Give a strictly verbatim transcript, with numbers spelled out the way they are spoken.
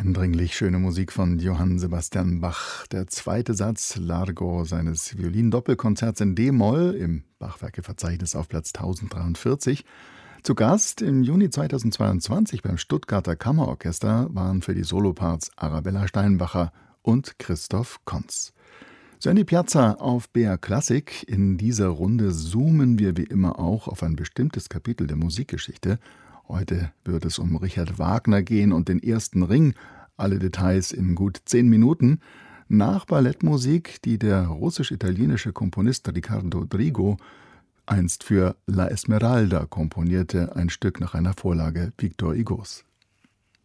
Eindringlich schöne Musik von Johann Sebastian Bach. Der zweite Satz Largo seines Violin-Doppelkonzerts in D-Moll im Bachwerkeverzeichnis auf Platz tausenddreiundvierzig. Zu Gast im Juni zweitausendzweiundzwanzig beim Stuttgarter Kammerorchester waren für die Soloparts Arabella Steinbacher und Christoph Konz. So die Piazza auf B R Klassik. In dieser Runde zoomen wir wie immer auch auf ein bestimmtes Kapitel der Musikgeschichte. Heute wird es um Richard Wagner gehen und den ersten Ring. Alle Details in gut zehn Minuten. Nach Ballettmusik, die der russisch-italienische Komponist Riccardo Drigo einst für La Esmeralda komponierte, ein Stück nach einer Vorlage Victor Hugos.